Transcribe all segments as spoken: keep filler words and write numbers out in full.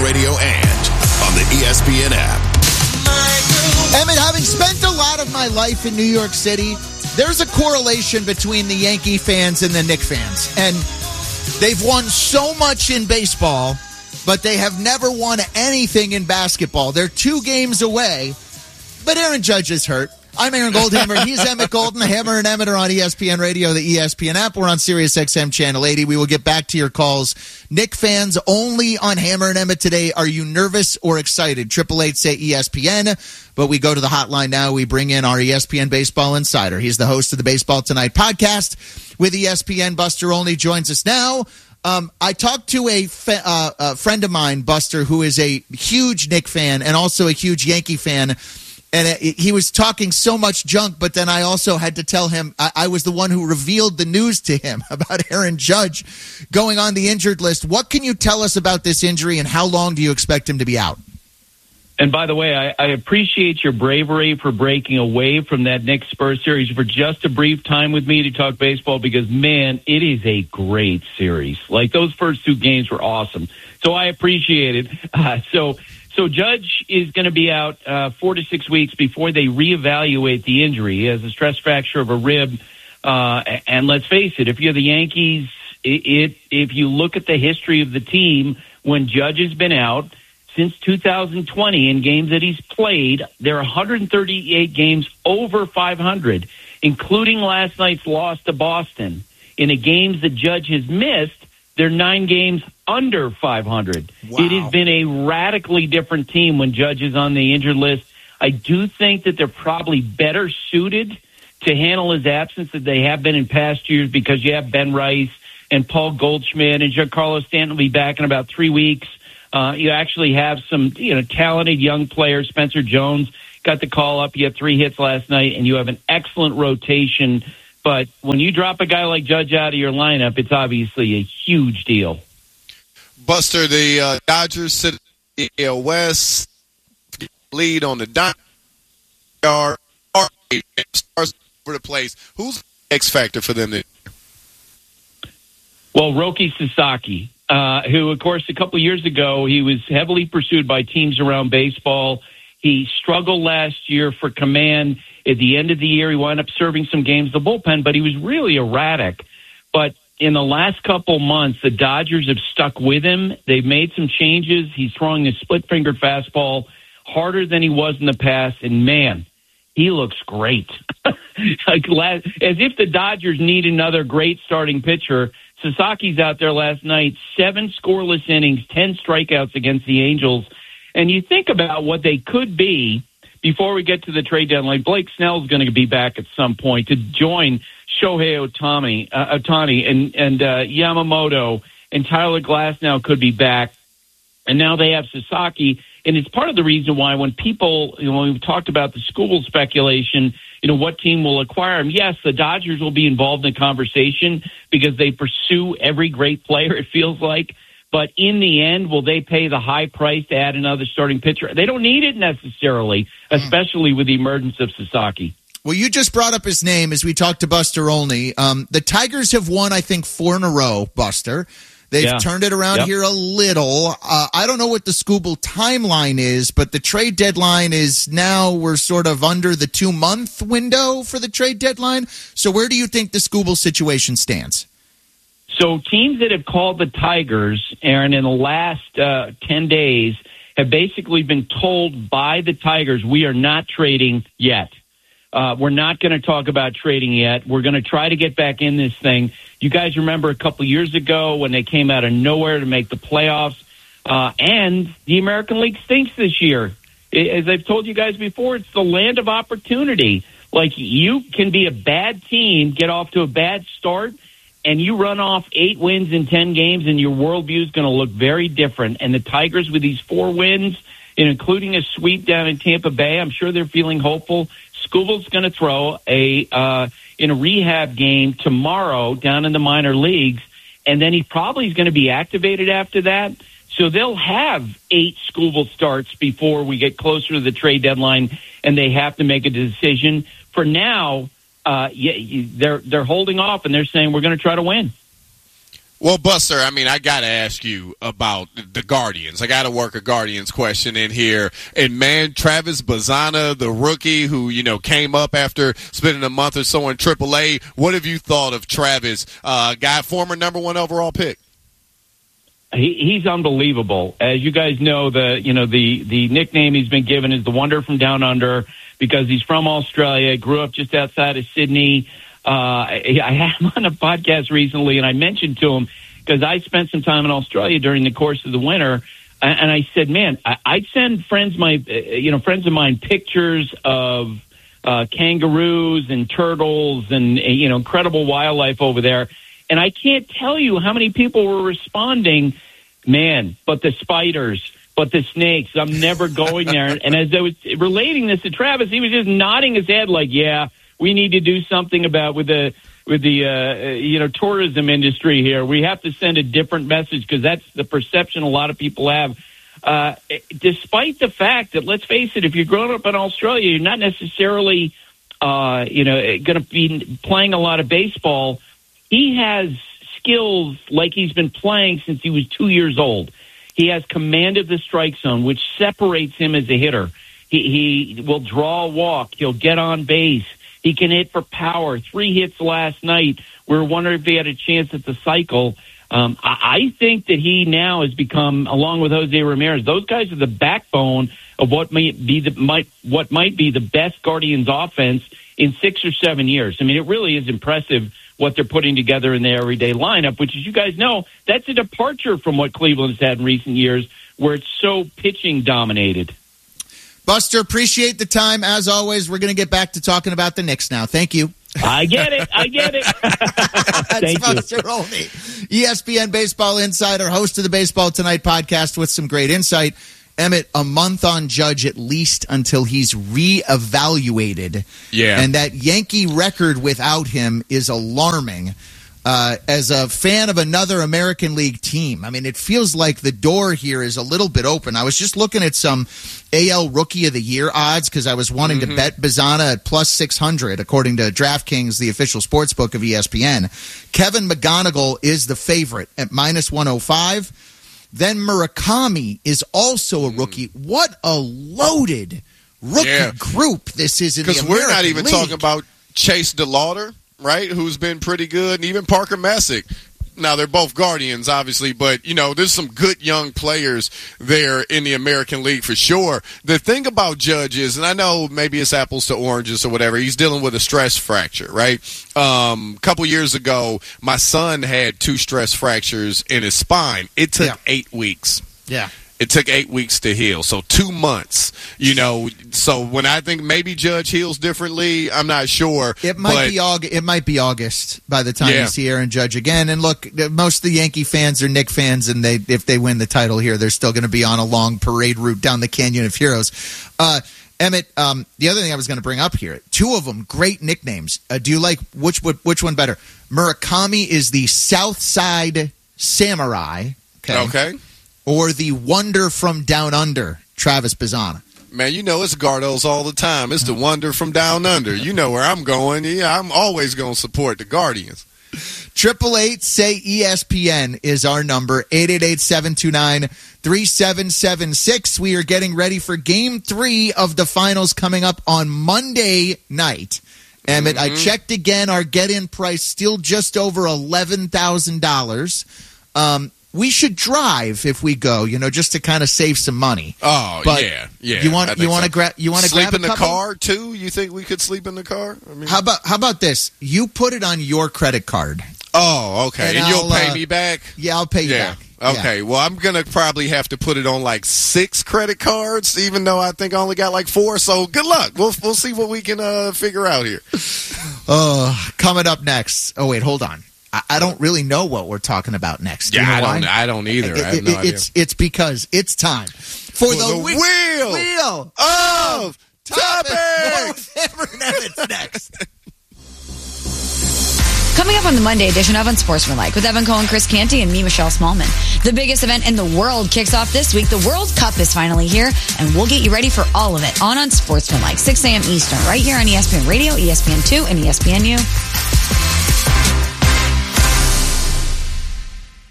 Radio and on the E S P N app. Emmett, having spent a lot of my life in New York City, there's a correlation between the Yankee fans and the Knicks fans. And they've won so much in baseball, but they have never won anything in basketball. They're two games away, but Aaron Judge is hurt. I'm Aaron Goldhammer. He's Emmett Golden. Hammer and Emmett are on E S P N Radio, the E S P N app. We're on Sirius X M Channel eighty. We will get back to your calls. Knick fans only on Hammer and Emmett today. Are you nervous or excited? Triple eight say E S P N. But we go to the hotline now. We bring in our E S P N baseball insider. He's the host of the Baseball Tonight podcast with E S P N. Buster Olney joins us now. Um, I talked to a, fe- uh, a friend of mine, Buster, who is a huge Knick fan and also a huge Yankee fan. And it, he was talking so much junk, but then I also had to tell him I, I was the one who revealed the news to him about Aaron Judge going on the injured list. What can you tell us about this injury, and how long do you expect him to be out? And by the way, I, I appreciate your bravery for breaking away from that Knicks Spurs series for just a brief time with me to talk baseball, because, man, it is a great series. Like, those first two games were awesome. So I appreciate it. Uh, so... So Judge is going to be out uh, four to six weeks before they reevaluate the injury. He has a stress fracture of a rib. Uh, and let's face it, if you're the Yankees, it, it, if you look at the history of the team, when Judge has been out since two thousand twenty in games that he's played, there are one hundred thirty-eight games over five hundred, including last night's loss to Boston. In the games that Judge has missed, they're nine games under five hundred. Wow. It has been a radically different team when Judge is on the injured list. I do think that they're probably better suited to handle his absence than they have been in past years, because you have Ben Rice and Paul Goldschmidt and Giancarlo Stanton will be back in about three weeks. Uh, you actually have some, you know, talented young players. Spencer Jones got the call up. You had three hits last night, and you have an excellent rotation. But when you drop a guy like Judge out of your lineup, it's obviously a huge deal. Buster, the uh, Dodgers sit in the A L West, lead on the Dodgers. Are stars over the place. Who's the X factor for them this year? Well, Roki Sasaki, uh, who, of course, a couple years ago, he was heavily pursued by teams around baseball. He struggled last year for command. At the end of the year, he wound up serving some games in the bullpen, but he was really erratic. But in the last couple months, the Dodgers have stuck with him. They've made some changes. He's throwing a split-fingered fastball harder than he was in the past, and, man, he looks great. Like, as if the Dodgers need another great starting pitcher. Sasaki's out there last night, seven scoreless innings, ten strikeouts against the Angels. And you think about what they could be before we get to the trade deadline. Blake Snell's going to be back at some point to join Shohei Ohtani, uh, Ohtani and, and uh, Yamamoto, and Tyler Glasnow could be back. And now they have Sasaki. And it's part of the reason why when people, you know, when we've talked about the school speculation, you know, what team will acquire him? Yes, the Dodgers will be involved in the conversation because they pursue every great player, it feels like. But in the end, will they pay the high price to add another starting pitcher? They don't need it necessarily, especially with the emergence of Sasaki. Well, you just brought up his name as we talked to Buster Olney. Um, the Tigers have won, I think, four in a row, Buster. They've yeah. turned it around yep. here a little. Uh, I don't know what the Scooble timeline is, but the trade deadline is now we're sort of under the two-month window for the trade deadline. So where do you think the Scooble situation stands? So teams that have called the Tigers, Aaron, in the last uh, ten days have basically been told by the Tigers, we are not trading yet. Uh, we're not going to talk about trading yet. We're going to try to get back in this thing. You guys remember a couple years ago when they came out of nowhere to make the playoffs, uh, and the American League stinks this year. As I've told you guys before, it's the land of opportunity. Like, you can be a bad team, get off to a bad start, and you run off eight wins in ten games, and your worldview is going to look very different. And the Tigers, with these four wins, including a sweep down in Tampa Bay, I'm sure they're feeling hopeful. Scooble's going to throw a uh, in a rehab game tomorrow down in the minor leagues, and then he probably is going to be activated after that. So they'll have eight Scooble starts before we get closer to the trade deadline, and they have to make a decision. For now, uh, yeah, they're they're holding off, and they're saying we're going to try to win. Well, Buster, I mean, I got to ask you about the Guardians. I got to work a Guardians question in here. And, man, Travis Bazzana, the rookie who, you know, came up after spending a month or so in triple A, what have you thought of Travis, uh, guy, former number one overall pick? He, he's unbelievable. As you guys know, the you know the, the nickname he's been given is the Wonder from Down Under because he's from Australia, grew up just outside of Sydney. Uh, I had him on a podcast recently, and I mentioned to him, because I spent some time in Australia during the course of the winter, and I said, man, I'd send friends my, you know, friends of mine pictures of uh, kangaroos and turtles and, you know, incredible wildlife over there, and I can't tell you how many people were responding, man, but the spiders, but the snakes, I'm never going there. And as I was relating this to Travis, he was just nodding his head like, yeah, we need to do something about with the with the uh, you know tourism industry here. We have to send a different message because that's the perception a lot of people have. Uh, despite the fact that, let's face it, if you're growing up in Australia, you're not necessarily uh, you know going to be playing a lot of baseball. He has skills like he's been playing since he was two years old. He has command of the strike zone, which separates him as a hitter. He, he will draw a walk. He'll get on base. He can hit for power. Three hits last night. We were wondering if he had a chance at the cycle. Um, I, I think that he now has become, along with Jose Ramirez, those guys are the backbone of what might be the might what might be the best Guardians offense in six or seven years. I mean, it really is impressive what they're putting together in their everyday lineup, which, as you guys know, that's a departure from what Cleveland's had in recent years, where it's so pitching dominated. Buster, appreciate the time. As always, we're going to get back to talking about the Knicks now. Thank you. I get it. I get it. Thank Buster you. Olney, E S P N Baseball Insider, host of the Baseball Tonight podcast with some great insight. Emmett, a month on Judge at least until he's reevaluated. Yeah. And that Yankee record without him is alarming. Uh, as a fan of another American League team, I mean, it feels like the door here is a little bit open. I was just looking at some A L Rookie of the Year odds because I was wanting mm-hmm. to bet Bazzana at plus six hundred, according to DraftKings, the official sports book of E S P N. Kevin McGonigal is the favorite at minus one oh five. Then Murakami is also a rookie. Mm. What a loaded rookie yeah. group this is in the American League. Because we're not even League. talking about Chase DeLauder, right, who's been pretty good, and even Parker Messick. Now, they're both Guardians, obviously, but, you know, there's some good young players there in the American League for sure. The thing about Judge is, and I know maybe it's apples to oranges or whatever, he's dealing with a stress fracture, right? Um, a couple years ago, my son had two stress fractures in his spine. It took yeah. eight weeks. Yeah. It took eight weeks to heal, so two months, you know. So when I think maybe Judge heals differently, I'm not sure. It might but, be August. It might be August by the time yeah. you see Aaron Judge again. And look, most of the Yankee fans are Knick fans, and they if they win the title here, they're still going to be on a long parade route down the Canyon of Heroes. Uh, Emmett, um, the other thing I was going to bring up here, two of them great nicknames. Uh, do you like which which one better? Murakami is the South Side Samurai. Okay. Okay. Or the Wonder from Down Under, Travis Bazzana. Man, you know it's Gardos all the time. It's the Wonder from Down Under. You know where I'm going. Yeah, I'm always going to support the Guardians. Triple eight say E S P N is our number. eight eight eight, seven two nine, three seven seven six. We are getting ready for Game Three of the finals coming up on Monday night. Emmett, mm-hmm. I checked again. Our get-in price still just over eleven thousand dollars. Um. We should drive if we go, you know, just to kind of save some money. Oh, but yeah, yeah. You want you want to so. grab you want to sleep grab in the couple? car too? You think we could sleep in the car? I mean, how about how about this? You put it on your credit card. Oh, okay, and, and you'll pay uh, me back. Yeah, I'll pay you yeah. back. Okay, yeah. well, I'm gonna probably have to put it on like six credit cards, even though I think I only got like four. So good luck. We'll we'll see what we can uh, figure out here. Uh, coming up next. Oh wait, hold on. I don't really know what we're talking about next. Yeah, you know I don't. Why? I don't either. It, I have no it, idea. It's it's because it's time for, for the, the wheel, wheel, wheel of topics. More with Cameron Evans next. Coming up on the Monday edition of Unsportsmanlike with Evan Cohen, Chris Canty, and me, Michelle Smallman. The biggest event in the world kicks off this week. The World Cup is finally here, and we'll get you ready for all of it on Unsportsmanlike, six a.m. Eastern, right here on E S P N Radio, E S P N two, and E S P N U.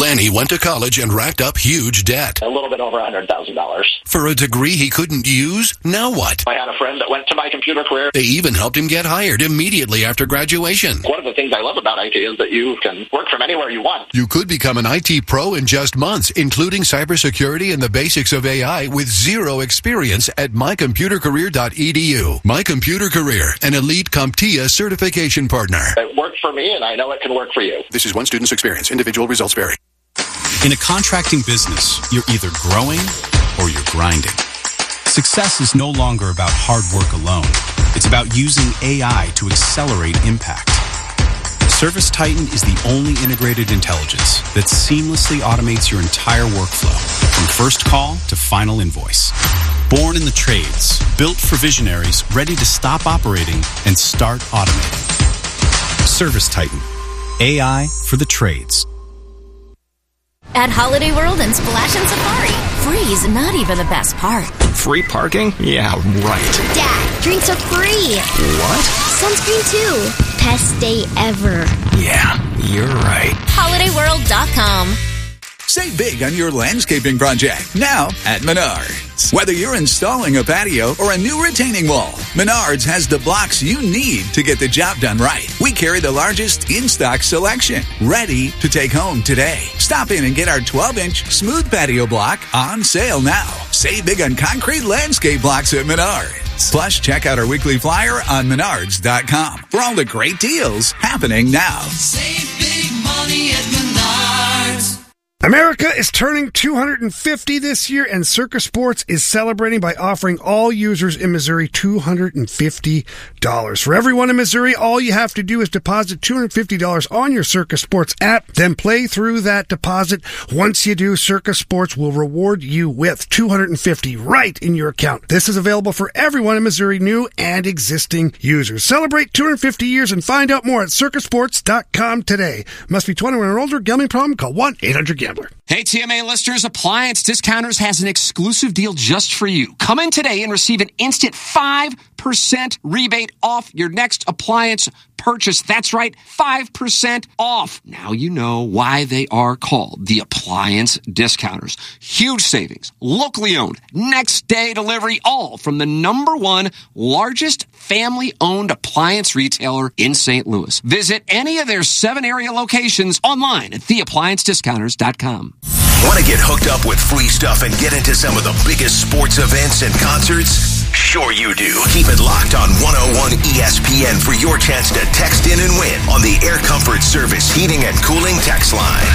Lanny went to college and racked up huge debt. A little bit over one hundred thousand dollars. For a degree he couldn't use, now what? I had a friend that went to my computer career. They even helped him get hired immediately after graduation. One of the things I love about I T is that you can work from anywhere you want. You could become an I T pro in just months, including cybersecurity and the basics of A I with zero experience at my computer career dot e d u. My Computer Career, an elite CompTIA certification partner. It worked for me, and I know it can work for you. This is one student's experience. Individual results vary. In a contracting business, you're either growing or you're grinding. Success is no longer about hard work alone. It's about using A I to accelerate impact. ServiceTitan is the only integrated intelligence that seamlessly automates your entire workflow, from first call to final invoice. Born in the trades, built for visionaries, ready to stop operating and start automating. ServiceTitan. A I for the trades. At Holiday World and Splash and Safari, free is not even the best part. Free parking? Yeah, right. Dad, drinks are free. What? Sunscreen too. Best day ever. Yeah, you're right. holiday world dot com. Save big on your landscaping project now at Menards. Whether you're installing a patio or a new retaining wall, Menards has the blocks you need to get the job done right. We carry the largest in-stock selection, ready to take home today. Stop in and get our twelve-inch smooth patio block on sale now. Save big on concrete landscape blocks at Menards. Plus, check out our weekly flyer on menards dot com for all the great deals happening now. Save big money at Menards. America is turning two hundred fifty this year, and Circa Sports is celebrating by offering all users in Missouri two hundred fifty dollars. For everyone in Missouri, all you have to do is deposit two hundred fifty dollars on your Circa Sports app, then play through that deposit. Once you do, Circa Sports will reward you with two hundred fifty dollars right in your account. This is available for everyone in Missouri, new and existing users. Celebrate two hundred fifty years and find out more at circa sports dot com today. Must be twenty-one or older. Gambling problem? Call one eight hundred gambler. Hey, T M A listeners, Appliance Discounters has an exclusive deal just for you. Come in today and receive an instant five percent rebate off your next appliance purchase. That's right, five percent off. Now you know why they are called the Appliance Discounters. Huge savings, locally owned, next day delivery, all from the number one largest family-owned appliance retailer in Saint Louis. Visit any of their seven area locations online at the appliance discounters dot com. Want to get hooked up with free stuff and get into some of the biggest sports events and concerts? Sure you do. Keep it locked on one oh one E S P N for your chance to text in and win on the Air Comfort Service Heating and Cooling text line.